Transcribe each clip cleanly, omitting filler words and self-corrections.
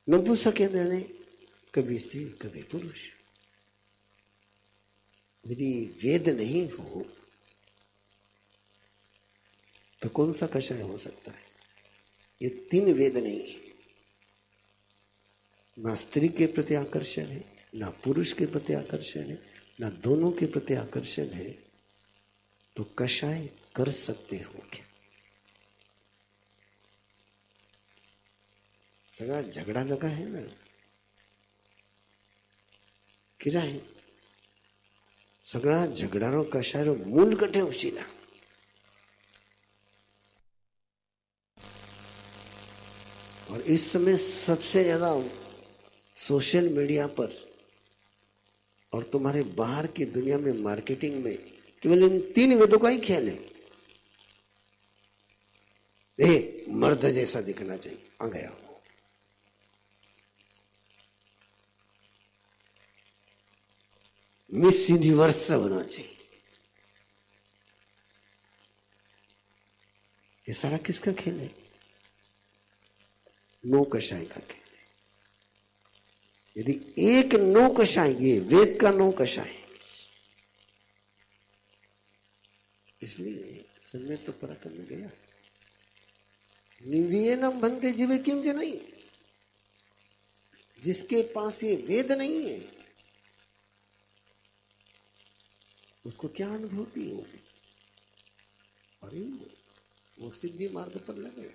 नपुंसक यानी कभी स्त्री कभी पुरुष। यदि वेद नहीं हो तो कौन सा कषाय हो सकता है? ये तीन वेद नहीं है। ना स्त्री के प्रति आकर्षण है, ना पुरुष के प्रति आकर्षण है, ना दोनों के प्रति आकर्षण है, तो कषाय कर सकते हो क्या? सगळा झगड़ा लगा है ना, किरा है सगळा झगड़ारो कषायरो मूल कटे उशीला। और इस समय सबसे ज्यादा सोशल मीडिया पर और तुम्हारे बाहर की दुनिया में मार्केटिंग में केवल इन तीन वेदों का ही ख्याल है। मर्द जैसा दिखना चाहिए, आ गया मिस यूनिवर्स होना चाहिए। ये सारा किसका खेल है? नो कषाय का खेल। यदि एक नो कषाय, ये वेद का नो कषाय, इसलिए समय तो पराक्रम में गया। निवियनम बनते जीवे किम जे नहीं, जिसके पास ये वेद नहीं है उसको क्या अनुभूति होगी? अरे वो सिद्धि मार्ग पर लगे।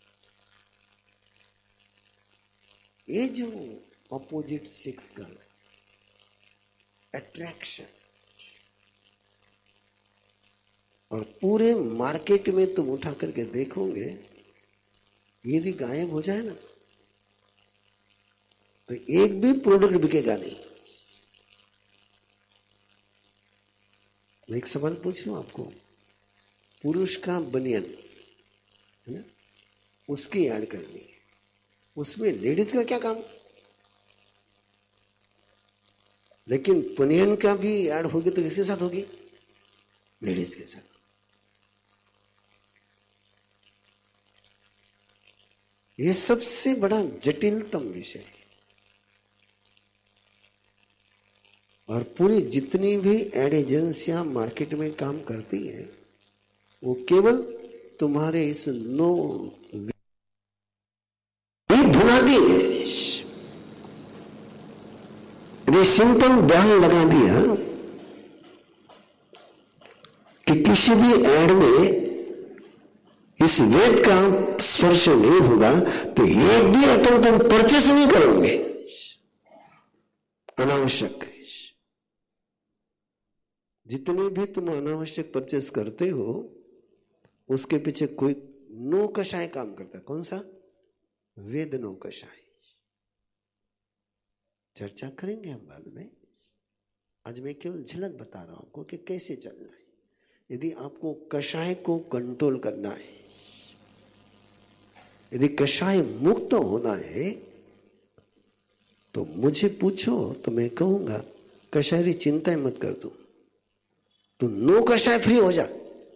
ये जो ऑपोजिट सेक्स का अट्रैक्शन, और पूरे मार्केट में तुम उठा करके देखोगे, यदि गायब हो जाए ना तो एक भी प्रोडक्ट बिकेगा नहीं। मैं एक सवाल पूछूं आपको, पुरुष का बनियान है ना, उसकी ऐड करनी है, उसमें लेडीज का क्या काम? लेकिन बनियान का भी ऐड होगी तो किसके साथ होगी? लेडीज के साथ। ये सबसे बड़ा जटिलतम विषय है। और पूरी जितनी भी एड एजेंसियां मार्केट में काम करती हैं वो केवल तुम्हारे इस नो भुनाती है। ये सिंपल ध्यान लगा दिया कि किसी भी एड में इस वेद का स्पर्श नहीं होगा तो एक भी आइटम तुम परचेस नहीं करोगे, अनावश्यक। जितने भी तुम अनावश्यक परचेस करते हो उसके पीछे कोई नो कषाय काम करता है। कौन सा? वेद नो कषाय। चर्चा करेंगे हम बाद में। आज मैं केवल झलक बता रहा हूं आपको कि कैसे चलना है। यदि आपको कषाय को कंट्रोल करना है, यदि कषाय मुक्त होना है, तो मुझे पूछो तो मैं कहूंगा कषाय चिंता मत कर, तू नो कषाय फ्री हो जा।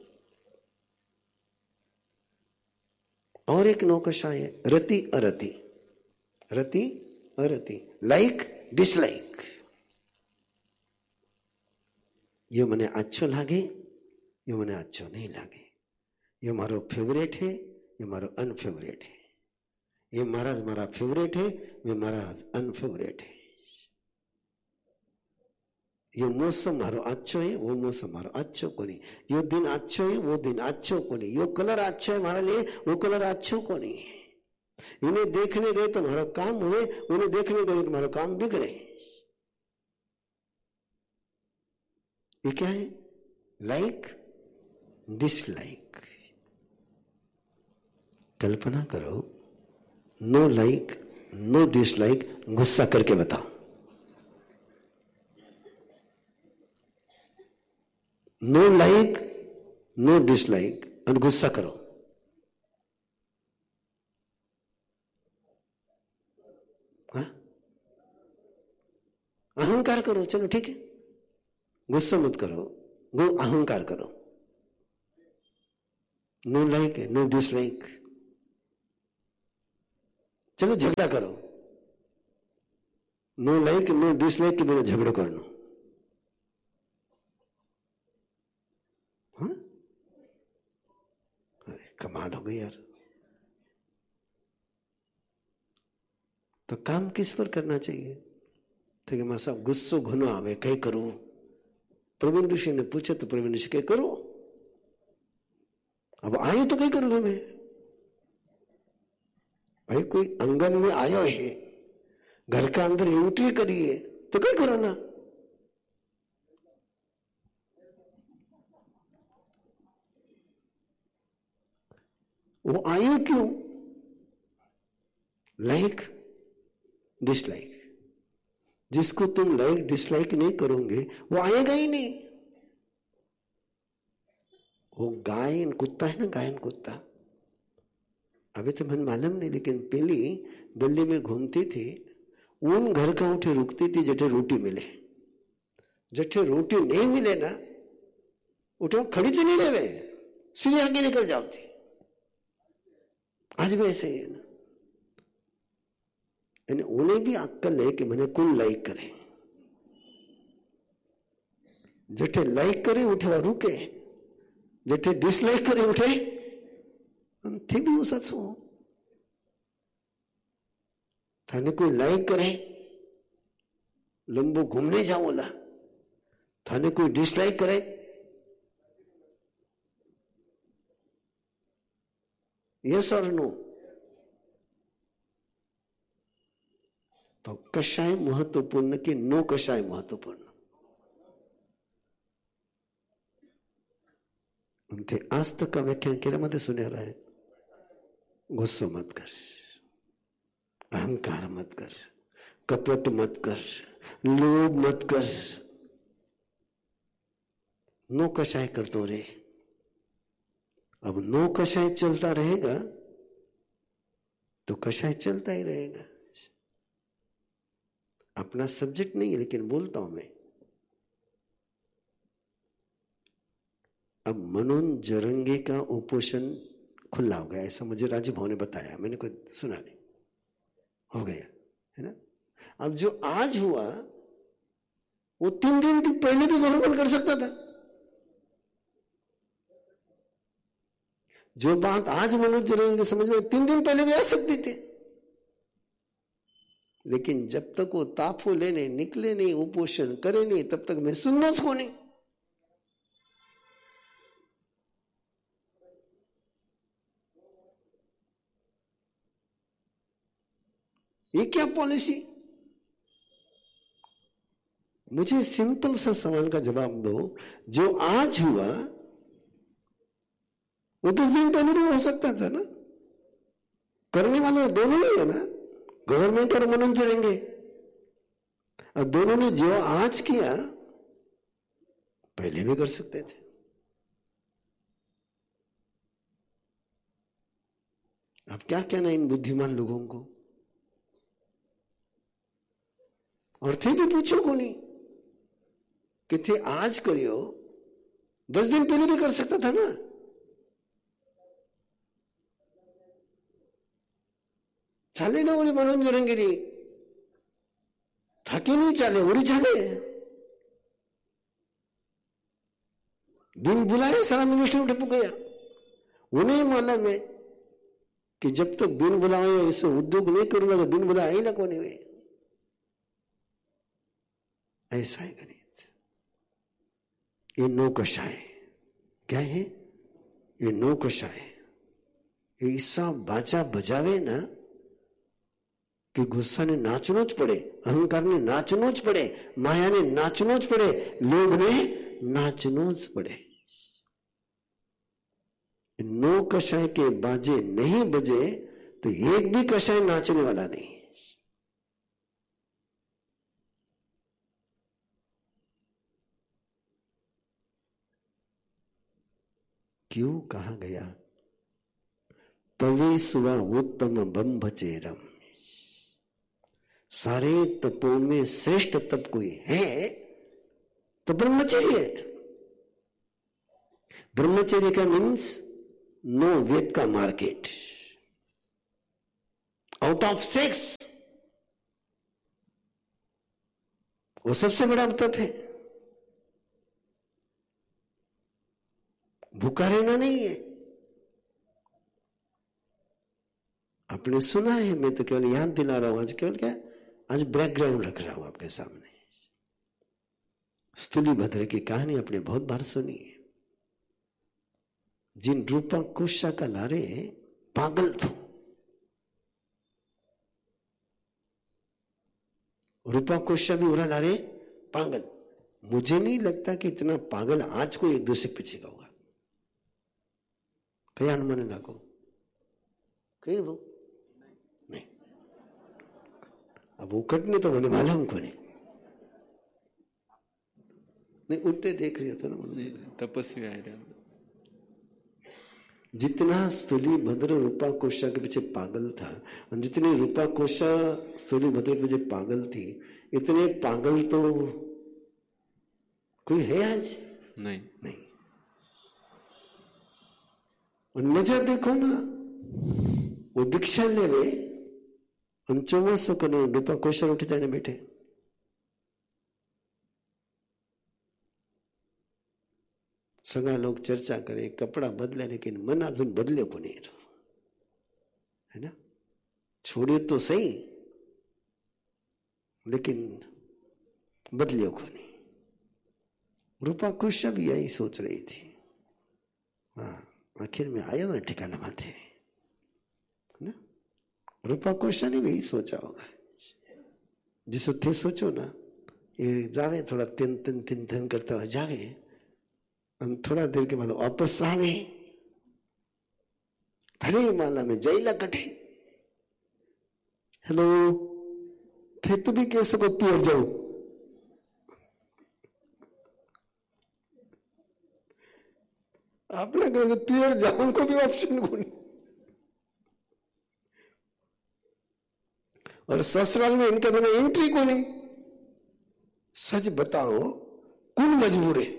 और एक नो कषाय है रति अरति, रति अरति, लाइक डिसलाइक। ये मने अच्छो लागे, ये मने अच्छो नहीं लागे, ये मारो फेवरेट है, ये मारो अनफेवरेट है, ये मारा फेवरेट है, ये मारा अनफेवरेट है, ये मौसम मारो अच्छो है, वो मौसम मारो अच्छो को नहीं, यो दिन अच्छो है, वो दिन अच्छो को नहीं, यो कलर अच्छो है मारा लिए, वो कलर अच्छो को नहीं है। इन्हें देखने गए तो हमारा काम हुए, उन्हें देखने गए तो हमारा काम बिगड़े। ये क्या है? Like dislike. कल्पना करो, नो लाइक नो डिसलाइक, गुस्सा करके बताओ। नो लाइक नो डिसलाइक और गुस्सा करो। हा? अहंकार करो, चलो ठीक है, गुस्सा मत करो, अहंकार करो। नो लाइक है, नो डिसलाइक, चलो झगड़ा करो, नो लाइक नो डिसलाइक के बिना झगड़ो करना। हाँ, कमाल हो गई यार। तो काम किस पर करना चाहिए? तो मां साहब गुस्सो घनो आवे, कई करो। प्रवीण ऋषि ने पूछा तो प्रवीण ऋषि कई करो। अब आए तो कई करो मैं भाई, कोई आंगन में आयो है, घर का अंदर एंट्री करिए तो कई करो ना। वो आए क्यों? Like dislike. जिसको तुम लाइक डिसलाइक नहीं करोगे वो आएगा ही नहीं। वो गायन कुत्ता है ना, गायन कुत्ता। अभी तो मन मालूम नहीं, लेकिन पहली दिल्ली में घूमती थी, उन घर का उठे रुकती थी जठे रोटी मिले। जठे रोटी नहीं मिले ना, उठे खड़ी तो नहीं रहे, सीधे आगे निकल जाती। आज भी ऐसे ही है ना। उन्हें भी अक्कल है कि मैंने कौन लाइक करे। जठे लाइक करे उठे वह रुके, जठे डिसलाइक करे उठे थी भी वो सच हो। थाने कोई लाइक करे लंबो घूमने जाओ ला, थाने कोई डिसलाइक करे यस और नो। तो कशाय महत्वपूर्ण कि नो कशाय महत्वपूर्ण? उनके आज तक का व्याख्यान केल्या मध्ये सुनेला है। गुस्सा मत कर, अहंकार मत कर, कपट मत कर, लोभ मत कर। नो कशाय करतो रे। अब नो कशाय चलता रहेगा तो कशाय चलता ही रहेगा। अपना सब्जेक्ट नहीं है लेकिन बोलता हूं मैं। अब मनोज जरंगे का उपोषण खुला हो गया, ऐसा मुझे राजू भाव ने बताया, मैंने कोई सुना नहीं, हो गया है ना। अब जो आज हुआ वो 3 दिन पहले भी गवर्नमेंट कर सकता था। जो बात आज मनोज जरंगे समझ में 3 दिन पहले भी आ सकती थी, लेकिन जब तक वो ताफो लेने निकले नहीं, उपोषण करे नहीं, तब तक मैं सुनना उसको नहीं। ये क्या पॉलिसी? मुझे सिंपल सा सवाल का जवाब दो। जो आज हुआ वो 10 दिन पहले भी हो सकता था ना। करने वाले दोनों ही है ना, गवर्नमेंट और मनोज जरंगे। और दोनों ने जो आज किया पहले भी कर सकते थे। अब क्या कहना इन बुद्धिमान लोगों को? और थे भी पूछो को नहीं कि थे आज करियो, 10 दिन पहले भी कर सकता था ना। चाले ना ओरी मनोज जरंगे री थाकी नहीं चाले, ओरी चाले। बिन बुलाए सारा मिनिस्टर उठे पु गया। उन्हें मालूम है कि जब तक बिन बुलाए इसे उद्योग नहीं करूंगा तो बिन बुलाए ही ना कोने हुए। ऐसा है गणित। ये नौकशाय क्या है? ये नौकशाय ऐसा बाजा बजावे ना कि गुस्सा ने नाचनो ज पड़े, अहंकार ने नाचनो ज पड़े, माया ने नाचनो ज पड़े, लोभ ने नाचनो ज पड़े। नो कषाय के बाजे नहीं बजे तो एक भी कषाय नाचने वाला नहीं। क्यों कहा गया? तवे सुवा उत्तम बंभचेरम। सारे तपों में श्रेष्ठ तप कोई है तो ब्रह्मचर्य है। ब्रह्मचर्य का मीन्स नो वेद का मार्केट, आउट ऑफ सेक्स। वो सबसे बड़ा तप है। भूखा रहना नहीं है। आपने सुना है, मैं तो केवल याद दिला रहा हूं। आज केवल क्या, आज बैकग्राउंड रख रहा हूं आपके सामने। स्थूलीभद्र की कहानी आपने बहुत बार सुनी है। जिन रूपा कोशा का लारे पागल था, रूपा कोशा भी उरा लारे पागल। मुझे नहीं लगता कि इतना पागल आज को एक दूसरे के पीछे का होगा। कई अनुमान दाखो कई वो नहीं। अब उकटने तो मैंने मालूम को नहीं उल्टे देख रही था ना। तपस्वी आए। जितना स्थूलीभद्र रूपा कोशा के पीछे पागल था, और जितनी रूपा कोशा स्थूलीभद्र के पीछे पागल थी, इतने पागल तो कोई है आज? नहीं। और मजा देखो ना, वो दीक्षा ले वे 54 करोड़ रूपा कोशा उठ जाने बैठे। सगा लोग चर्चा करे, कपड़ा बदले, लेकिन मन अजून बदले को नहीं, है ना। छोड़िए तो सही, लेकिन बदले को नहीं। रूपा कोशा भी यही सोच रही थी। हाँ, आखिर में आया ना ठिकाना माथे, ना। रूपा कोशा ने भी यही सोचा होगा। जिस थे सोचो ना, ये जावे थोड़ा तिन तिन तिन तिन करता हुआ जावे, हम थोड़ा देर के बाद वापस आवे, धरे माला में जैला कटे। हेलो, थे तो भी कैसे को पियर जाओ। आपने कहा पियर जाऊं को भी ऑप्शन को नहीं। और ससुराल में इनके बिना एंट्री को नहीं। सच बताओ, कौन मजबूर है?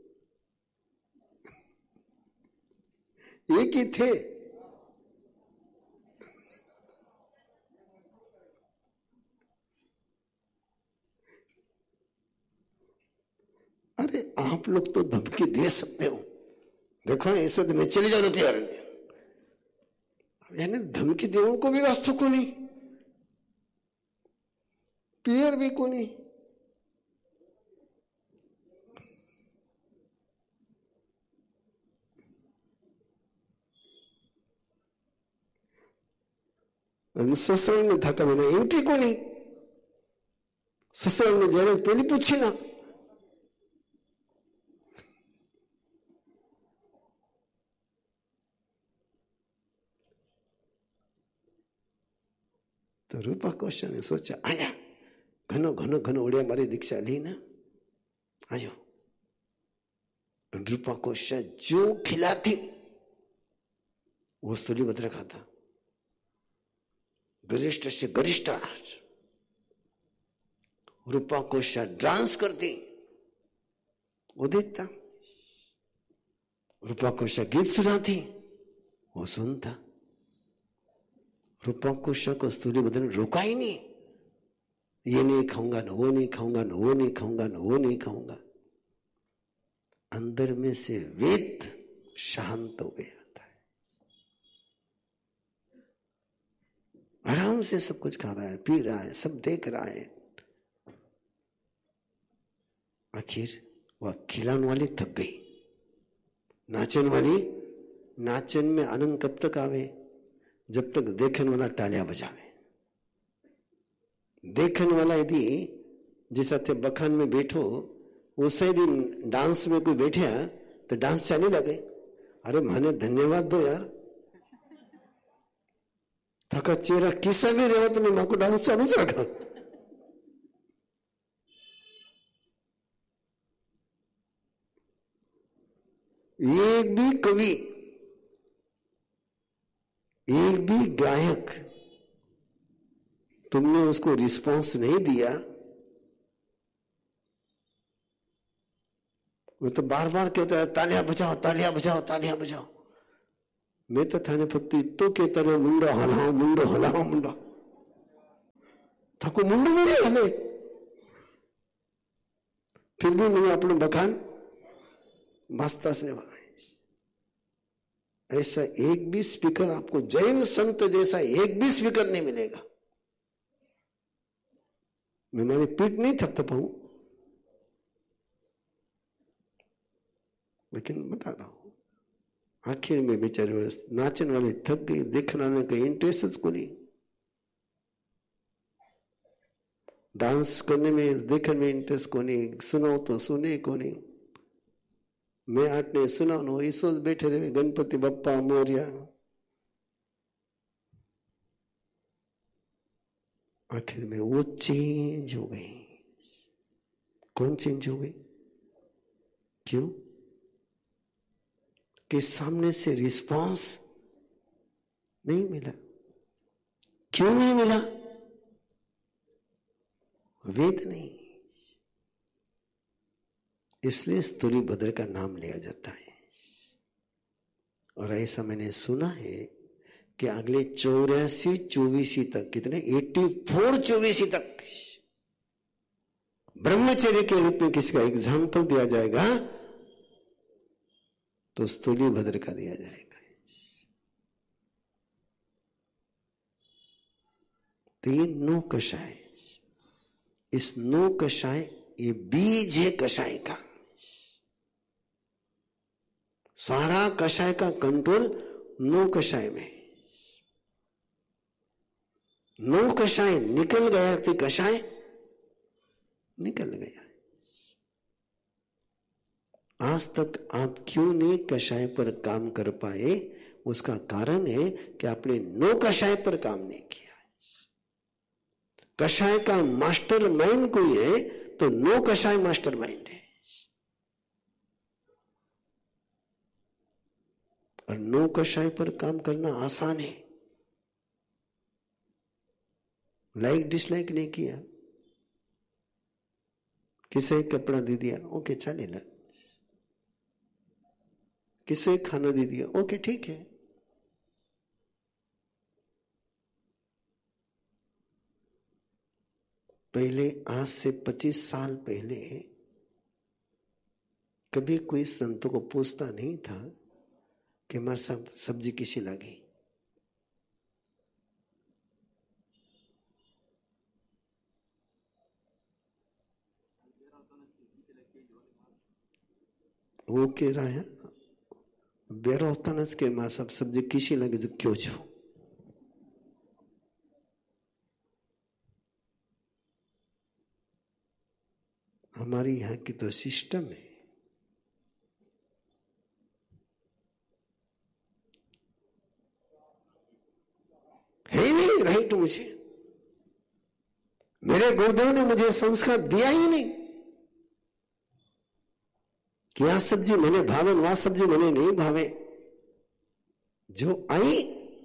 एक ही थे। अरे आप लोग तो धमकी दे सकते हो, देखो ना, ऐसे तो मैं चले जाऊं प्यार, यानी धमकी दे उनको भी रास्तों को नहीं, पियर भी को नहीं। ससुराल ने था मैंने एंट्री को नहीं। ससुराल ने जरा पहले पूछे ना, तो रूपा कोशा ने सोचा, आया घनो घनो घनो उड़िया मारी दीक्षा ली ना, आयो। रूपा कोशा जो खिलाती वो स्थूलीभद्र खाता, गरिष्ठ से गरिष्ठ। रूपा कोशा डांस करती, वो देखता। रूपा कोशा गीत सुनाती, वो सुनता। रूपा कोशा को स्थूलीभद्र ने रोका ही नहीं। ये नहीं खाऊंगा, न वो नहीं खाऊंगा, न वो नहीं खाऊंगा, न वो नहीं खाऊंगा। अंदर में से वेद शांत हो गया था। आराम से सब कुछ खा रहा है, पी रहा है, सब देख रहा है। आखिर वह खिलाने वाली थक गई। नाचन वाली, नाचन में आनंद कब तक आवे? जब तक देखने वाला तालियां बजावे। देखने वाला यदि जिस थे बखान में बैठो, उसे दिन डांस में कोई बैठे तो डांस चालू लगे। अरे माने धन्यवाद दो यार, थका चेहरा किसा भी रेवत में मां को डांस चालू रखा। एक भी कवि, एक भी गायक तुमने उसको रिस्पॉन्स नहीं दिया, वो तो बार बार कहता है तालियां बजाओ, तालियां बजाओ, तालियां बजाओ। मैं तो थाने फक्त इतो कहता रहे मुंडो हलाओ, मुंडो हलाओ, मुंडो थको मुंडो मुंडो हले। फिर भी मैं अपने बखान वास्ता से ऐसा एक भी स्पीकर आपको जैन संत जैसा एक भी स्पीकर नहीं मिलेगा। मैं मेरी पीठ नहीं थपथपाऊं, लेकिन बता रहा हूं आखिर में बेचारे नाचने वाले थक गए, देखने वाले का इंटरेस्ट को नहीं, डांस करने में देखने में इंटरेस्ट को नहीं, सुनाओ तो सुने को नहीं। मैं आटने सुनाओ ईसो बैठे रहे गणपति बप्पा मोरिया। आखिर में वो चेंज हो गई। कौन चेंज हो गई? क्यों? कि सामने से रिस्पांस नहीं मिला। क्यों नहीं मिला? वेद नहीं, इसलिए स्थूलीभद्र का नाम लिया जाता है। और ऐसा मैंने सुना है कि अगले 84-24 तक, कितने 84-24 तक ब्रह्मचर्य के रूप में किसी का एग्जाम्पल दिया जाएगा तो स्थूलीभद्र का दिया जाएगा। तो ये नो कषाय, इस नो कषाय ये बीज है कषाय का। सारा कषाय का कंट्रोल नो कषाय में। नो कषाय निकल गया तो कषाय निकल गया। आज तक आप क्यों नहीं कषाय पर काम कर पाए? उसका कारण है कि आपने नो कषाय पर काम नहीं किया। कषाय का मास्टर माइंड कोई है तो नो कषाय मास्टर माइंड है। और नो कषाय पर काम करना आसान है। लाइक डिसलाइक नहीं किया, किसे कपड़ा दे दिया, ओके चलेगा। किसे खाना दे दिया, ओके ठीक है। पहले, आज से 25 साल पहले कभी कोई संतों को पूछता नहीं था कि हमारे सब सब्जी किसी लगी। वो कह रहा है बेरा होता ना के मां सब सब्जी किसी लगे तो क्यों जो। हमारी यहां की तो सिस्टम है। नहीं राइट, मुझे मेरे गुरुदेव ने मुझे संस्कार दिया ही नहीं कि यह सब्जी मैंने भावे, वह सब्जी मैंने नहीं भावे। जो आई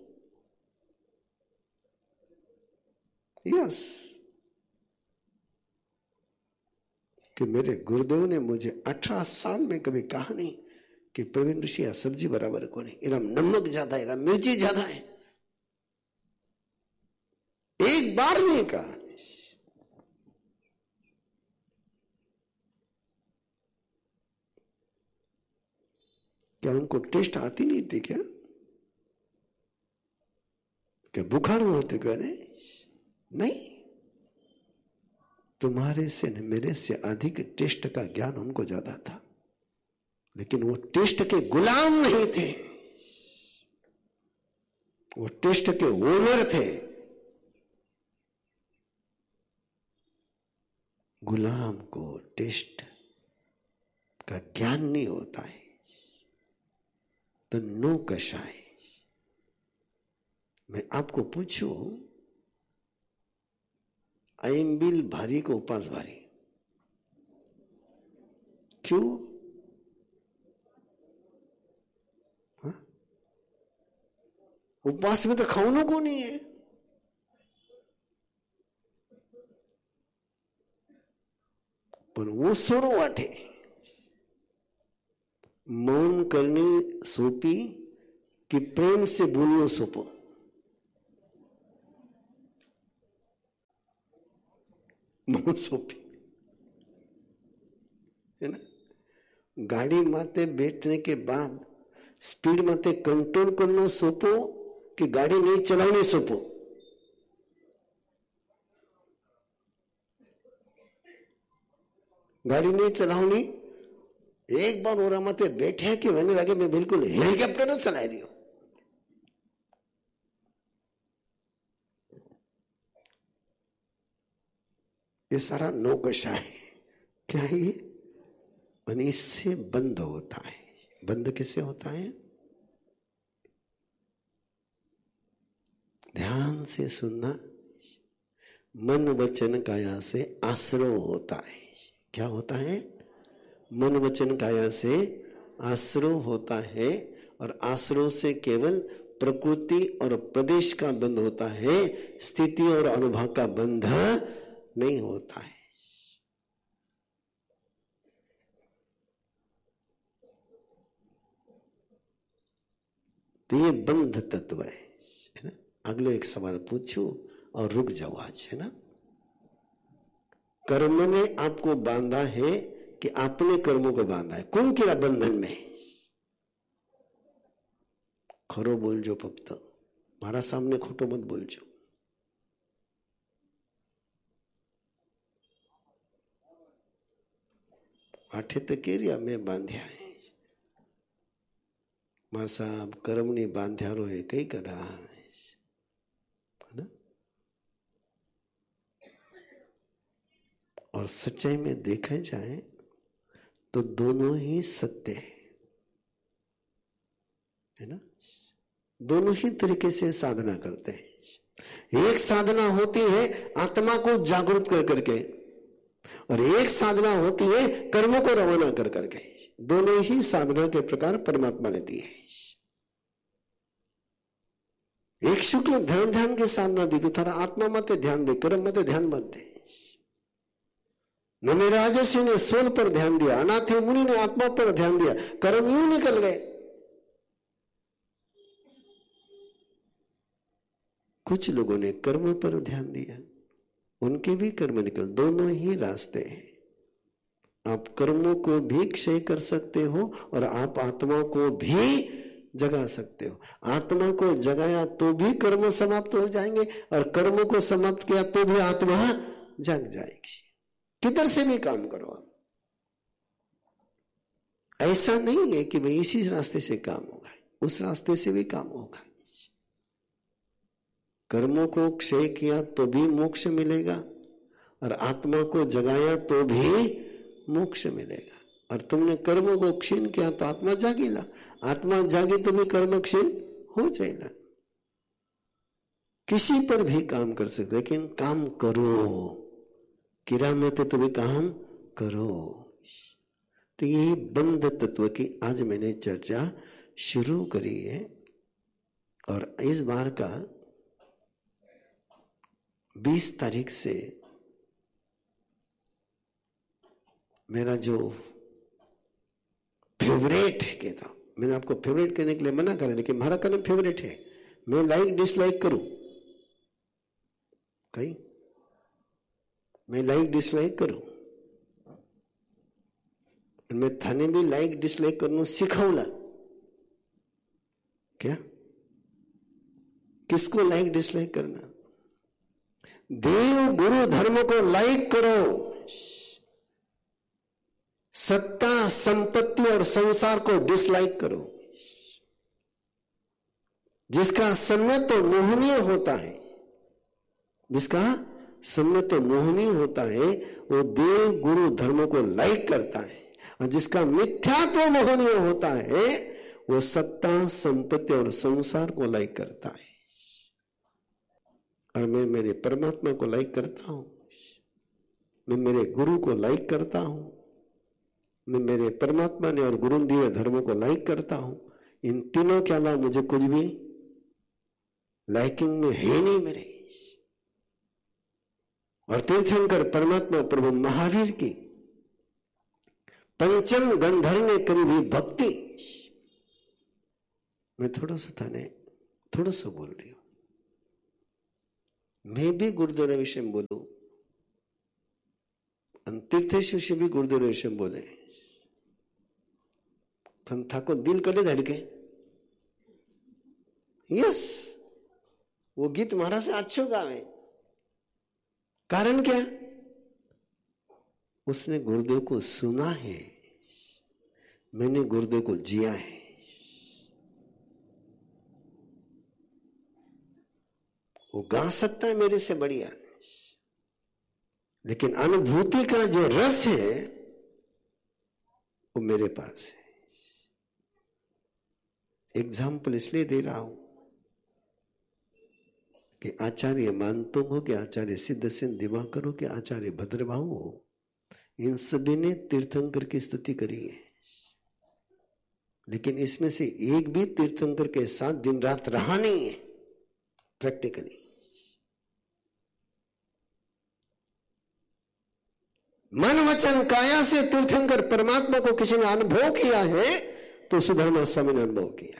यस, कि मेरे गुरुदेव ने मुझे 18 साल में कभी कहा नहीं कि प्रवीण ऋषि यह सब्जी बराबर को नहीं, इरा नमक ज्यादा है, इरा मिर्ची ज्यादा है। एक बार नहीं कहा। क्या उनको टेस्ट आती नहीं थी क्या? क्या बुखार होते क्या? नहीं, तुम्हारे से न मेरे से अधिक टेस्ट का ज्ञान उनको ज्यादा था, लेकिन वो टेस्ट के गुलाम नहीं थे, वो टेस्ट के ओनर थे। गुलाम को टेस्ट का ज्ञान नहीं होता है तो नो कषाय। मैं आपको पूछूं, आइंबिल भारी को उपास भारी क्यों? हा? उपवास में तो खाऊनो को नहीं है। पर वो सोरो वाटे मौन करनी सोपी कि प्रेम से बोलना सोपो। मौन सोपी है ना। गाड़ी माते बैठने के बाद स्पीड माते कंट्रोल करना सोपो कि गाड़ी नहीं चलानी सोपो। गाड़ी नहीं चलानी। एक बार और माते बैठे कि मैंने लगे मैं बिल्कुल हेलीकॉप्टर चला रही हूं। ये सारा नौकशा है। क्या है ये? और इससे बंद होता है। बंद किससे होता है? ध्यान से सुनना। मन वचन काया से आश्रय होता है। क्या होता है? मन वचन काया से आश्रय होता है। और आश्रय से केवल प्रकृति और प्रदेश का बंध होता है, स्थिति और अनुभव का बंध नहीं होता है। तो ये बंध तत्व है ना। अगले एक सवाल पूछू और रुक जाओ आज, है ना। कर्म ने आपको बांधा है कि आपने कर्मों को बांधा है? कौन किया बंधन में? खरो बोलजो फक्त, मारा सामने खोटो मत बोलजो। आठे तो केरिया मैं बांध्या है। मार साहब कर्म ने बांध्या रो है कई करा है ना। और सच्चाई में देखा जाए तो दोनों ही सत्य है ना। दोनों ही तरीके से साधना करते हैं। एक साधना होती है आत्मा को जागृत कर करके, और एक साधना होती है कर्मों को रवाना कर करके। दोनों ही साधना के प्रकार परमात्मा ने दिए। एक शुक्ल ध्यान की साधना दी तो थारा आत्मा मत ध्यान दे, कर्म मत ध्यान मत दे। नमे राजर्षि ने सोल पर ध्यान दिया, अनाथे मुनि ने आत्मा पर ध्यान दिया, कर्म यूं निकल गए। कुछ लोगों ने कर्म पर ध्यान दिया, उनके भी कर्म निकल। दोनों ही रास्ते हैं। आप कर्मों को भी क्षय कर सकते हो और आप आत्मा को भी जगा सकते हो। आत्मा को जगाया तो भी कर्म समाप्त हो जाएंगे, और कर्मों को समाप्त किया तो भी आत्मा जग जाएगी। किधर से भी काम करो आप। ऐसा नहीं है कि भाई इसी रास्ते से काम होगा, उस रास्ते से भी काम होगा। कर्मों को क्षय किया तो भी मोक्ष मिलेगा, और आत्मा को जगाया तो भी मोक्ष मिलेगा। और तुमने कर्मों को क्षीण किया तो आत्मा जागेगा, आत्मा जागे तो भी कर्म क्षीण हो जाएगा। किसी पर भी काम कर सकते, लेकिन काम करो। किरा में तो भी काम करो। तो यही बंध तत्व की आज मैंने चर्चा शुरू करी है। और इस बार का 20 तारीख से मेरा जो फेवरेट के था, मैंने आपको फेवरेट करने के लिए मना करा, लेकिन हमारा कर्म फेवरेट है। मैं लाइक डिसलाइक करूं कहीं, मैं लाइक डिसलाइक करूं, मैं थाने भी लाइक डिसलाइक करना सिखाऊला। क्या? किसको लाइक डिसलाइक करना? देव गुरु धर्म को लाइक करो, सत्ता संपत्ति और संसार को डिसलाइक करो। जिसका सम्यक तो मोहनीय होता है, जिसका सम्यक तो मोहनीय होता है, वो देव गुरु धर्म को लाइक करता है। और जिसका मिथ्यात्व मोहनीय होता है, वो सत्ता संपत्ति और संसार को लाइक करता है। और मैं मेरे परमात्मा को लाइक करता हूं, मैं मेरे गुरु को लाइक करता हूं, मैं मेरे परमात्मा ने और गुरु दिए धर्मों को लाइक करता हूं। इन तीनों के अलावा मुझे कुछ भी लाइकिंग में है नहीं मेरे। और तीर्थंकर परमात्मा प्रभु महावीर की पंचम गंधर्व ने करी हुई भक्ति, मैं थोड़ा सा बोल रही हूं। मैं भी गुरुदेव विषय में बोलू, तीर्थेश्वर भी गुरुदेव विषय में बोले। पण थाको दिल कड़े धड़के। यस, वो गीत मारा से अच्छो गावे। कारण क्या? उसने गुरुदेव को सुना है, मैंने गुरुदेव को जिया है। वो गा सकता है मेरे से बढ़िया, लेकिन अनुभूति का जो रस है वो मेरे पास है। एग्जाम्पल इसलिए दे रहा हूं कि आचार्य मानतो हो कि आचार्य सिद्ध सिंह दिवाकर हो कि आचार्य भद्रभाऊ हो, इन सभी ने तीर्थंकर की स्तुति करी है, लेकिन इसमें से एक भी तीर्थंकर के साथ दिन रात रहा नहीं है प्रैक्टिकली। मन वचन काया से तीर्थंकर परमात्मा को किसी ने अनुभव किया है तो सुधर्मा स्वामी ने अनुभव किया है।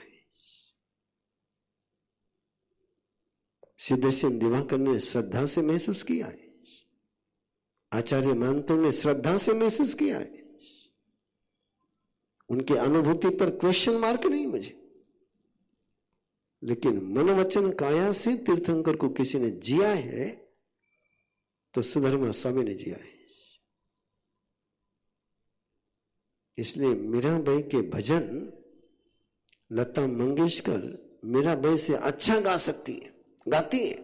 सिद्ध सिंह दिवाकर ने श्रद्धा से महसूस किया है, आचार्य मानतो ने श्रद्धा से महसूस किया है। उनकी अनुभूति पर क्वेश्चन मार्क नहीं मुझे, लेकिन मन वचन काया से तीर्थंकर को किसी ने जिया है तो सुधर्मा स्वामी ने जिया है। इसलिए मीराबाई के भजन लता मंगेशकर मीराबाई से अच्छा गा सकती है, गाती है,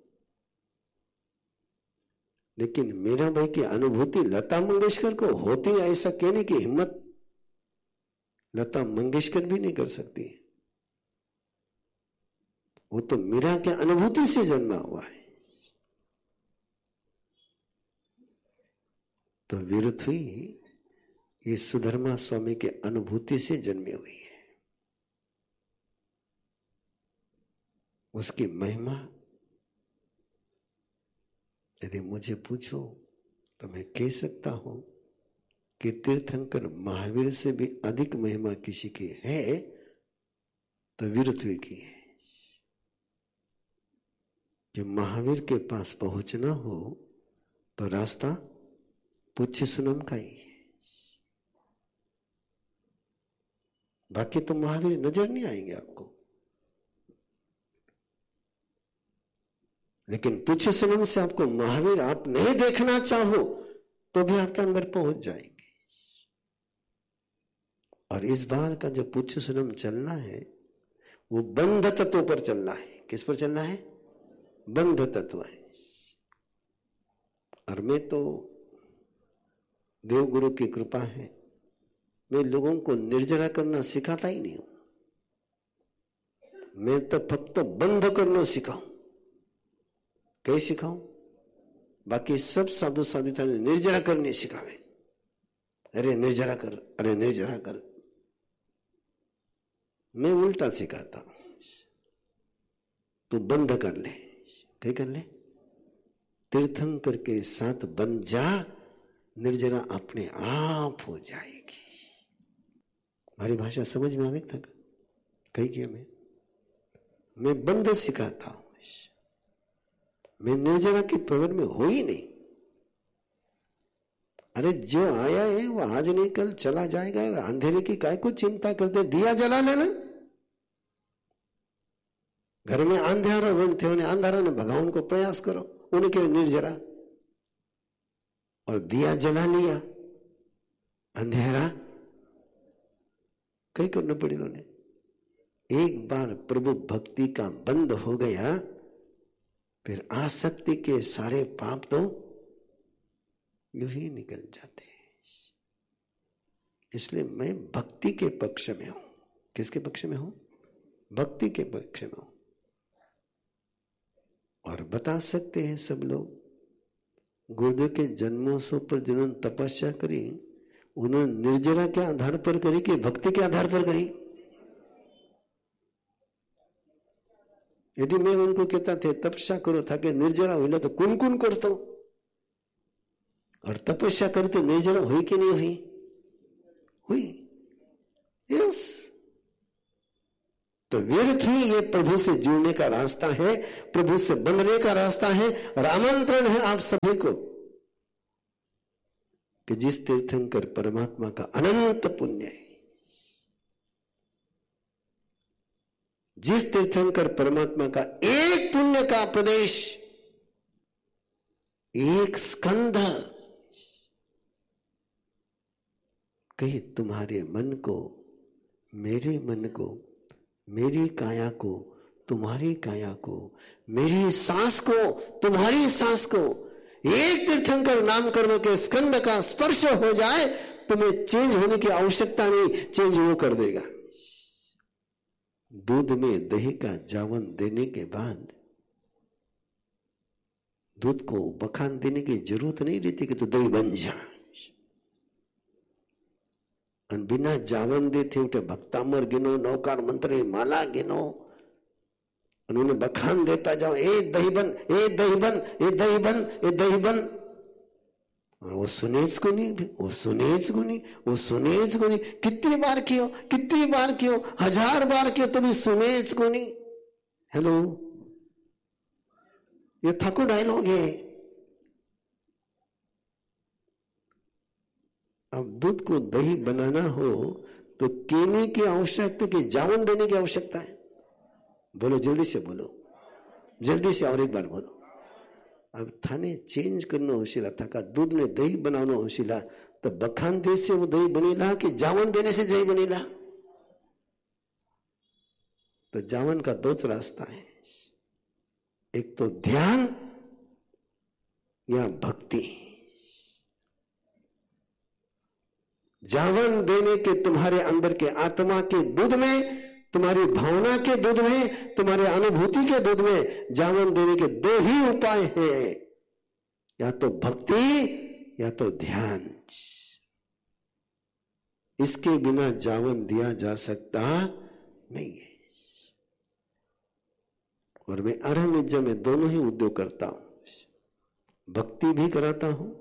लेकिन मीराबाई की अनुभूति लता मंगेशकर को होती है ऐसा कहने की हिम्मत लता मंगेशकर भी नहीं कर सकती। वो तो मीरा के अनुभूति से जन्मा हुआ है। तो विरुद्ध हुई ये सुधर्मा स्वामी के अनुभूति से जन्मी हुई है। उसकी महिमा यदि मुझे पूछो तो मैं कह सकता हूं कि तीर्थंकर महावीर से भी अधिक महिमा किसी की है तो वीरत्व की है। कि महावीर के पास पहुंचना हो तो रास्ता पुच्छ सुनम का ही है, बाकी तो महावीर नजर नहीं आएंगे आपको। लेकिन पुच्छ सुनम से आपको महावीर आप नहीं देखना चाहो तो भी आपके अंदर पहुंच जाएंगे। और इस बार का जो पुच्छ सुनम चलना है वो बंध तत्व पर चलना है। किस पर चलना है? बंध तत्व है। और मैं तो देवगुरु की कृपा है, मैं लोगों को निर्जरा करना सिखाता ही नहीं हूं, मैं तो फक्त बंध करना सिखाऊं। कैसे सिखाऊं? बाकी सब साधु साधिता ने निर्जरा करने सिखावे। अरे निर्जरा कर, अरे निर्जरा कर। मैं उल्टा सिखाता हूं, तो बंध कर ले। क्या कर ले? तीर्थंकर के साथ बन जा, निर्जरा अपने आप हो जाएगी। हमारी भाषा समझ में आवे तक कही कि मैं बंध सिखाता हूं, मैं निर्जरा के प्रवर में हो ही नहीं। अरे जो आया है वो आज नहीं कल चला जाएगा। अंधेरे की काय को चिंता करते, दिया जला लेना। घर में अंधेरा बनते होने अंधारा ने भगावन को प्रयास करो, उन्हें के निर्जरा। और दिया जला लिया, अंधेरा कई करना पड़ी उन्होंने। एक बार प्रभु भक्ति का बंद हो गया, फिर आसक्ति के सारे पाप तो यूं ही निकल जाते हैं। इसलिए मैं भक्ति के पक्ष में हूं। किसके पक्ष में हूं? भक्ति के पक्ष में हूं। और बता सकते हैं सब लोग, गुरुदेव के जन्मोत्सव पर जिन्होंने तपस्या करी, उन्होंने निर्जरा के आधार पर करी कि भक्ति के आधार पर करी? यदि मैं उनको कहता थे तपस्या करो था कि निर्जरा हुई, तो कौन कौन करता? और तपस्या करते निर्जरा हुई कि नहीं हुई? हुई। यस। तो व्यर्थ ही ये प्रभु से जुड़ने का रास्ता है, प्रभु से बनने का रास्ता है। और आमंत्रण है आप सभी को कि जिस तीर्थंकर परमात्मा का अनंत पुण्य है, जिस तीर्थंकर परमात्मा का एक पुण्य का प्रदेश, एक स्कंध, कहीं तुम्हारे मन को, मेरे मन को, मेरी काया को, तुम्हारी काया को, मेरी सांस को, तुम्हारी सांस को, एक तीर्थंकर नाम कर्म के स्कंद का स्पर्श हो जाए, तुम्हें चेंज होने की आवश्यकता नहीं, चेंज वो कर देगा। दूध में दही का जावन देने के बाद दूध को बखान देने की जरूरत नहीं रहती कि तो दही बन जा। અને बिना जावन दे थे उठे भक्तामर गिनो, नौकार मंत्र माला गिनो, उन्होंने बखान देता जाओ, ए दही बन, ए दही बन, ए दही बन, ए दही बन। और वो सुनेज को नहीं, वो सुनेज को नहीं, वो सुनेज को नहीं। कितनी बार कियो, कितनी बार कियो, 1000 बार कियो तो भी सुनेज को नहीं। हेलो, ये ठाकुर डायलॉग है। अब दूध को दही बनाना हो तो केने की आवश्यकता कि जावन देने की आवश्यकता है। बोलो, जल्दी से बोलो, जल्दी से और एक बार बोलो। अब थाने चेंज करना होशिला था का दूध ने दही बनाना होशिला तो बखान दे से वो दही बनेला कि जावन देने से दही बनेला? तो जावन का दो रास्ता है, एक तो ध्यान या भक्ति। जावन देने के तुम्हारे अंदर के आत्मा के दूध में, तुम्हारी भावना के दूध में, तुम्हारे अनुभूति के दूध में जावन देने के दो ही उपाय हैं, या तो भक्ति या तो ध्यान। इसके बिना जावन दिया जा सकता नहीं है। और मैं अरहनिज्ज में दोनों ही उद्योग करता हूं, भक्ति भी कराता हूं,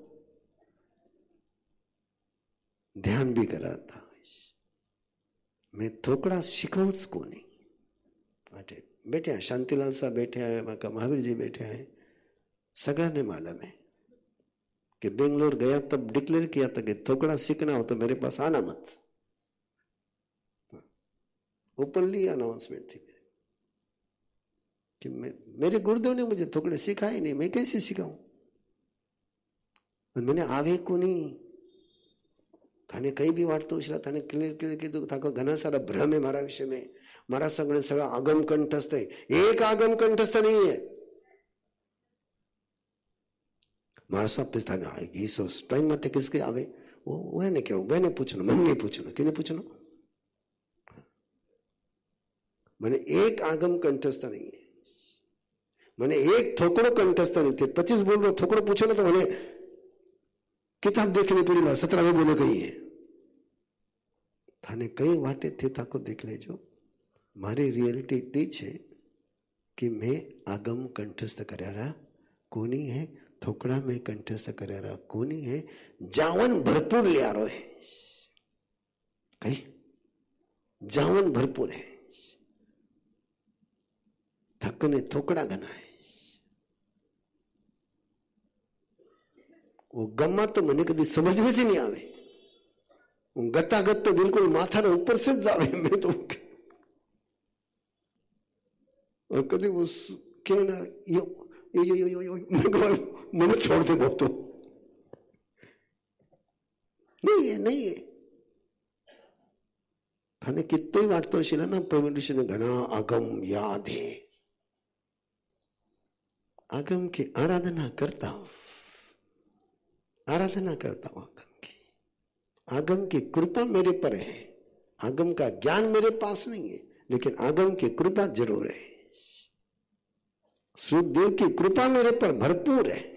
ध्यान भी कराता हूं। मैं थोकड़ा शिखौच को नहीं बैठे हैं, शांतिलाल साहब बैठे हैं, महावीर जी बैठे हैं, सगड़ा ने मालूम है कि बेंगलोर गया तब डिक्लेयर किया था कि थोकड़ा सीखना हो तो मेरे पास आना मत। ओपनली अनाउंसमेंट थी कि मेरे गुरुदेव ने मुझे थोकड़े सिखाए नहीं, मैं कैसे सिखाऊं? मैंने आवे को नहीं थाने कई भी वाटतो उछला थाने क्लियर कीधुं थाको घना सारा भ्रम है मारा विषय में, मारा सगळे सगळा आगम कंठस्थ है, एक आगम कंठस्थ नहीं है। मारा सब पिस्ता ने आएगी सो टाइम में किसके आवे वो है ने क्यों मैंने पूछनो, मन नहीं पूछनो, किने पूछनो? मैंने एक आगम कंठस्थ नहीं है, मैंने एक थोकड़ो कंठस्थ नहीं थे। 25 बोल रहा थोकड़ो पूछो ना तो मैंने किताब देखनी पड़ी ना, 17वें बोले कही है थाने कई वाटे थे ताको देख लेजो। मारी रियलिटी इतनी है कि मैं आगम कंठस्थ करारा कोनी है, थोकड़ा में कंठस्थ करारा कोनी है, जावन भरपूर ले आ रहा है, कहीं जावन भरपूर है, थकने थोकड़ा घना है। वो गम्मा तो मैंने कभी समझ में से नहीं आवे, गतागत तो बिल्कुल माथा ने ऊपर से जावे। मैं तो और कभी वो क्यों ना यो मैंने छोड़ दे, बहुत तो नहीं है थाने कितने वाट तो शिला ना प्रवीण ऋषि ने घना आगम याद है, आगम की आराधना करता हूं, आराधना करता हूं आगम की कृपा मेरे पर है। आगम का ज्ञान मेरे पास नहीं है, लेकिन आगम की कृपा जरूर है। सूर्यदेव की कृपा मेरे पर भरपूर है।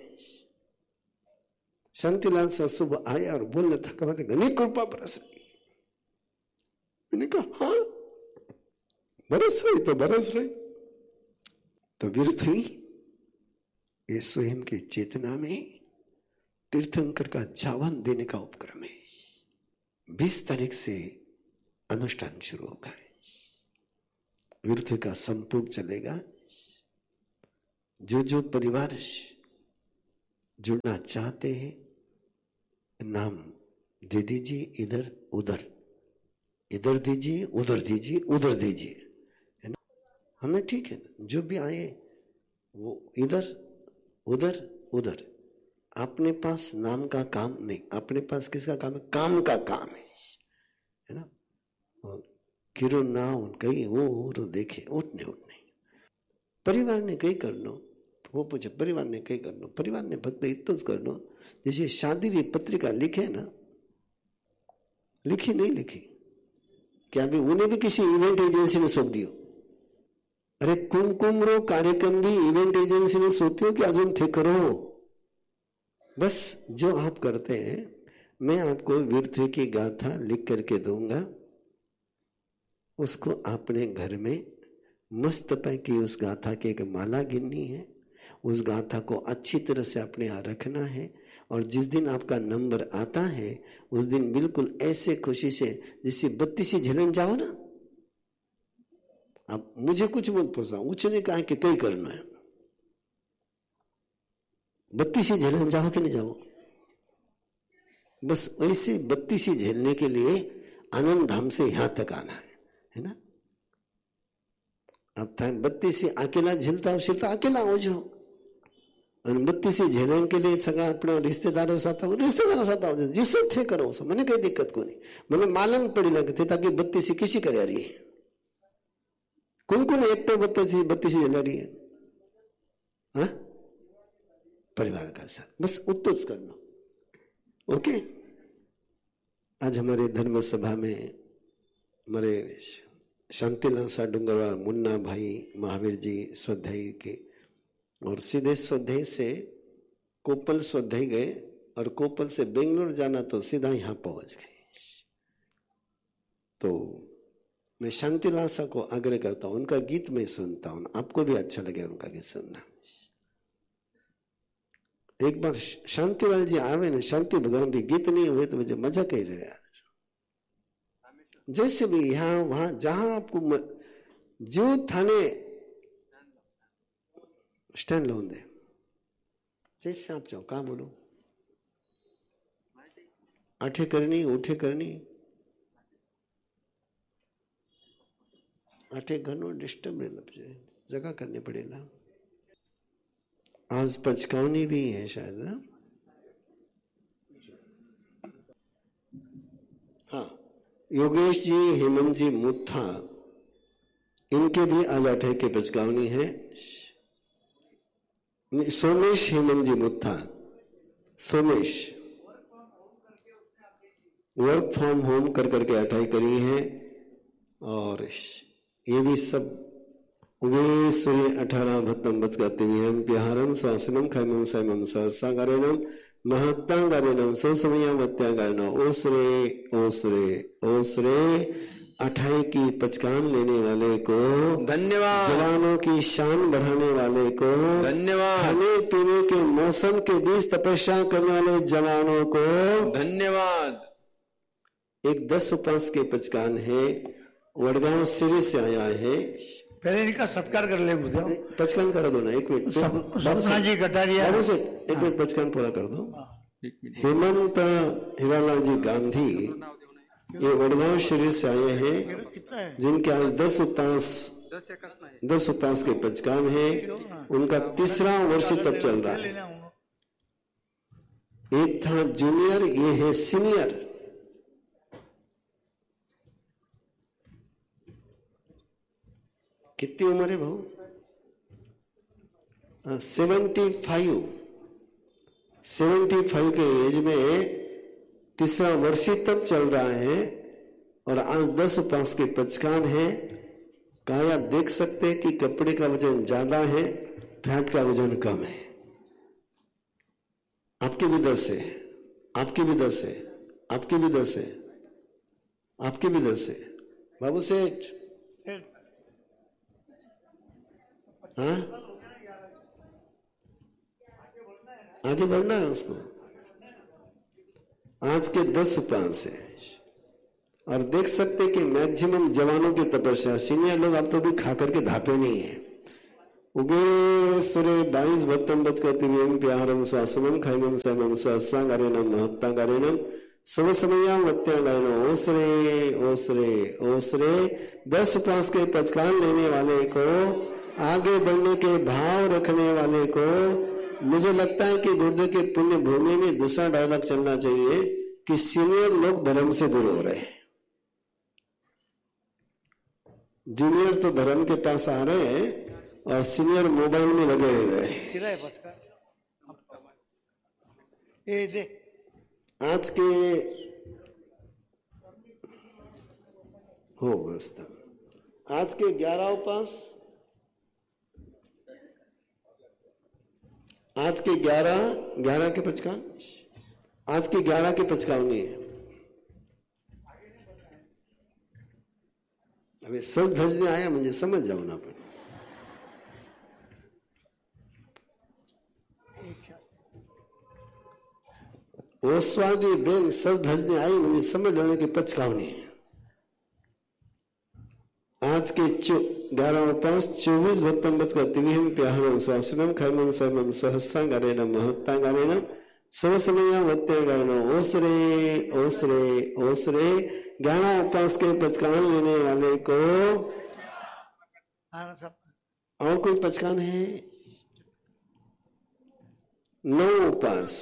शांतिलाल साहब सुबह आया और बोलने था, कहते घनी कृपा बरस रही। मैंने कहा हाँ बरस रही तो बरस रही, तो विरथ हुई ये स्वयं की चेतना में तीर्थंकर का जावन देने का उपक्रम है। 20 तारीख से अनुष्ठान शुरू होगा, विरथ का संपूर्ण चलेगा। जो परिवार जुड़ना चाहते हैं नाम दे दीजिए, इधर उधर, इधर दीजिए, उधर दीजिए, उधर दीजिए, है ना। हमें ठीक है, जो भी आए वो इधर उधर उधर, अपने पास नाम का काम नहीं, अपने पास किसका काम है? काम का काम है ना। किरो नाव कही वो देखे उठने उठने, परिवार ने कई करनो, वो पूछे परिवार ने कई करनो, परिवार ने फक्त इतना करनो जैसे शादी री पत्रिका लिखे ना, लिखी नहीं लिखी क्या भी उन्हें भी किसी इवेंट एजेंसी ने सौंप दियो। अरे कुमकुम रो कार्यक्रम भी इवेंट एजेंसी ने सौंपियो कि अजून थे करो। बस जो आप करते हैं, मैं आपको वीरथी की गाथा लिख करके दूंगा, उसको अपने घर में मस्त पैकी उस गाथा की एक माला गिननी है, उस गाथा को अच्छी तरह से अपने यहाँ रखना है, और जिस दिन आपका नंबर आता है उस दिन बिल्कुल ऐसे खुशी से जैसे 32 झेलन जाओ ना। अब मुझे कुछ मत पूछा, उसने कहा कि कई करना है, 32 झेलन जाओ कि नहीं जाओ, बस वैसे 32 झेलने के लिए आनंद धाम से यहां तक आना है ना। अब था 32 अकेला झेलता अकेला हो जाओ, 32 झेलने के लिए सगा अपना रिश्तेदारों साथ हो जिससे थे करो, मैंने कोई दिक्कत को नहीं, मैंने मालूम पड़ी लगती ताकि 32 किसी कर रही है, कौन एक तो 32 झेल रही है, हाँ? परिवार का साथ बस उत्तोज करना। ओके, आज हमारे धर्म सभा में हमारे शांतिलाल सा डूंगरवाल, मुन्ना भाई, महावीर जी स्वाध्याय के, और सीधे स्वाध्याय से कोपल स्वाध्याय गए, और कोपल से बेंगलोर जाना तो सीधा यहां पहुंच गए। तो मैं शांतिलाल सा को आग्रह करता हूं, उनका गीत मैं सुनता हूं, आपको भी अच्छा लगे उनका गीत सुनना। एक बार शांतिलाल जी आवे ना, शांति भगवान की गीत नहीं हुए तो मुझे मजा कही रहे यार, जैसे भी यहां वहां जहां आपको जो थाने स्टैंड लोन दे, जैसे आप चाहो, कहा बोलो, आठे करनी उठे करनी, आठे घनो डिस्टर्ब नहीं, जगह करने पड़ेगा। आज पचकावनी भी है शायद ना, हाँ, योगेश जी, हेमंत जी मुथा, इनके भी आज 8 के पचकावनी है। सोमेश हेमंत जी Mutha, Somesh work from home कर करके 8 करी है, और ये भी सब उगे सूर्य 18 भत्तम बचगाते हुए हम प्यारम स्वासनम खैमम सैमम सहसागारेणम महत्तागारेणम सोसमयावत्यागारेणम ओसरे ओसरे ओसरे 28 की पचकान लेने वाले को धन्यवाद, जवानों की शान बढ़ाने वाले को धन्यवाद, खाने पीने के मौसम के बीच तपस्या करने वाले जवानों को धन्यवाद। एक 10 उपास के पचकान है, वडगांव सिरी से आया है, पहले इनका सत्कार कर ले गुरुदेव, पचकान कर दो ना, 1 मिनट सपना जी कटारिया, से 1 मिनट पचकान पूरा कर दो। हेमंत हिरालाल जी गांधी, ये वडगांव शरीर से आए हैं, जिनके आज 10 उपास के पचकान है, उनका 3रा वर्ष तब चल रहा है। एक था जूनियर, ये है सीनियर। कितनी उम्र है भाऊ? 75 के एज में 3रा वर्ष तब चल रहा है, और आज 10 उपास के पचकान है। काया देख सकते हैं कि कपड़े का वजन ज्यादा है, फैट का वजन कम है। आपकी भी 10 है, आपकी भी 10 है, आपकी भी 10 है, आपकी भी 10 है। बाबू सेठ, हाँ आगे बढ़ना है उसको। आज के 10 उपास है, और देख सकते कि मैक्सिमम जवानों की तपस्या, सीनियर लोग अब तो भी खा करके धापे नहीं है। उगे सूर्य 22 भक्तम बच करते प्यारम स्वासनम खैमम सैमम सहसागारेणम महत्तागारेणम सब समया मत्यागायनो ओसरे ओसरे ओसरे। 10 उपवास के पचकान लेने वाले को, आगे बढ़ने के भाव रखने वाले को, मुझे लगता है कि गुरुदेव के पुण्य भूमि में दूसरा डायलॉग चलना चाहिए कि सीनियर लोग धर्म से दूर हो रहे हैं, जूनियर तो धर्म के पास आ रहे हैं और सीनियर मोबाइल में लगे रह रहे हैं। आज के हो व्यवस्था, आज के 11 उपवास, आज के 11 के पचकान, आज के 11 के पचकावनी है। अभी सज धजने आया मुझे समझ जाओ ना, पण ओसवाली बेन सज धजने आई मुझे समझ लेने की पचकावनी है। आज के 11 उपवास 24 भक्तम बच करते हुए प्याहरम स्वासनम खैमम समम सहस्रांगारेण महत्तांगारेण सब समया मत्यागारेण ओसरे ओसरे ओसरे। 11 उपवास के पचकान लेने वाले को और कोई पचकान है? 9 उपवास,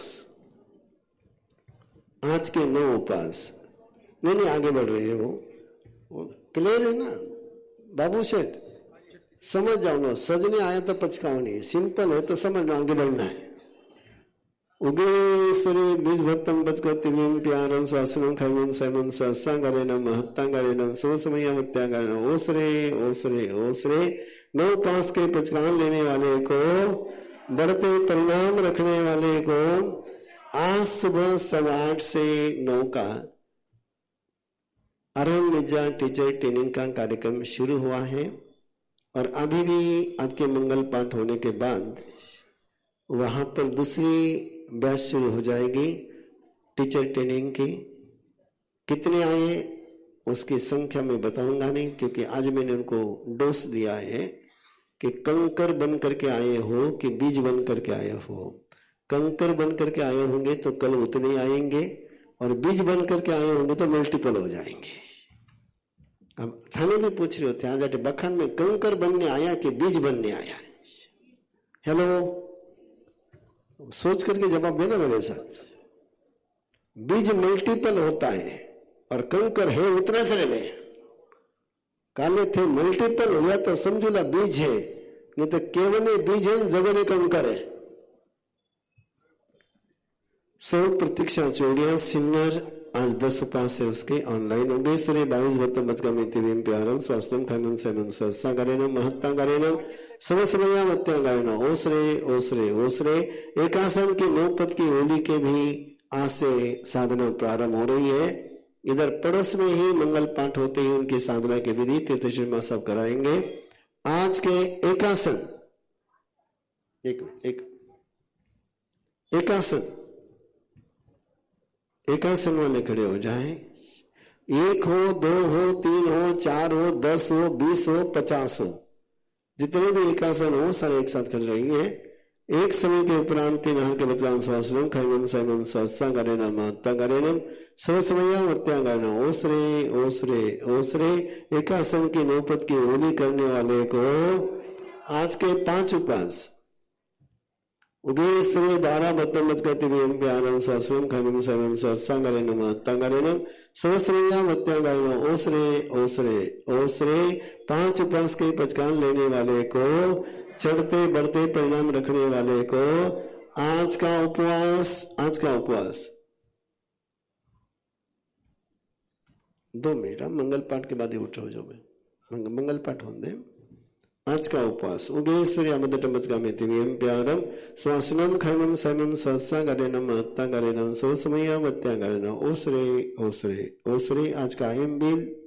आज के 9 उपवास। नहीं आगे बढ़ रही है वो क्लियर है ना बाबू सेठ, समझ जाओ ना। सजने आया तो पचकावनी है, सिंपल है तो समझना, आगे बढ़ना है। उगे सरे बीज भक्तम बचकते प्यारम स्वासनम खैमम सैमम सहस्रांगारेण महत्तांगारेण सब समया मत्यागारेण ओसरे ओसरे ओसरे। 9 उपवास के पचकान लेने वाले को, बढ़ते परिणाम रखने वाले को, आज सुबह 8:15 से 9 का अरहम मिर्जा टीचर ट्रेनिंग का कार्यक्रम शुरू हुआ है और अभी भी आपके मंगल पाठ होने के बाद वहां पर दूसरी बैच शुरू हो जाएगी टीचर ट्रेनिंग की। कितने आए उसकी संख्या में बताऊंगा नहीं, क्योंकि आज मैंने उनको डोज दिया है कि कंकर बन करके आए हो कि बीज बन करके आए हो। कंकर बन करके आए होंगे तो कल उतने आएंगे और बीज बन करके आए होंगे तो मल्टीपल हो जाएंगे। अब थाने में पूछ रहे होते हैं जाटे बखान में कंकर बनने आया कि बीज बनने आया। हेलो, सोच करके जवाब देना मेरे साथ। बीज मल्टीपल होता है और कंकर है उतना चले में। काले थे मल्टीपल हुआ तो समझो ला बीज है, नहीं तो केवल बीज है जगह कंकर है। सब प्रतीक्षा चौड़िया सिमर आज 10 उपवास है उसके ऑनलाइन। उगेश्वरी 22 भक्तम बचकामितिवीं प्यारम स्वास्थ्यम खैमम सैमम सहस्रांगारेण महत्तांगारेण सब समया मत्यागारेण ओसरे ओसरे ओसरे। एकासन के 9 पद की होली के भी आज से साधना प्रारंभ हो रही है। इधर पड़ोस में ही मंगल पाठ होते ही उनकी साधना की विधि तीर्थ शर्मा सब कराएंगे। आज के एकासन, एकासन एकासन वाले खड़े हो जाएं। 1 हो, 2 हो, 3 हो, 4 हो, 10 हो, 20 हो, 50 हो, जितने भी एकासन हो सारे एक साथ खड़े रहेंगे। एक समय के उपरांत 3 आहार के बदलाव सहस्रम खैमम सैमम सहस्रांगारेण महत्तांगारेण सब समया मत्यागारेण ओसरे ओसरे ओसरे। एकासन की 9 पद की होली करने वाले को आज के 5 उपवास उगेश्वरी 12 भक्तम बचकते प्यारम सहस्रम खैमम सैमम सहस्रांगारेण महत्तांगारेण सब समया मत्यागारेण ओसरे ओसरे ओसरे। 5 उपवास के पचकान लेने वाले को, चढ़ते बढ़ते परिणाम रखने वाले को आज का उपवास 2 मिनट मंगल पाठ के बाद ही उठ जाओ। मंगल पाठ होंगे। आज का उपवास उगेश्वरी अमदटम बचकामितिवीं प्यारम स्वासनम खैमम सैमम सहस्रांगारेण महत्तांगारेण सब समया मत्यागारेण ओसरे ओसरे ओसरे। आज का अयम बिल